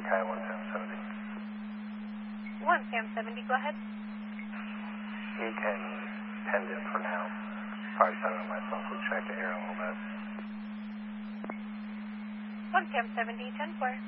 Kai 11070. 11070, go ahead. He can tend it for now. Probably set it on myself. We'll check the air a little bit. 11070, 10-4.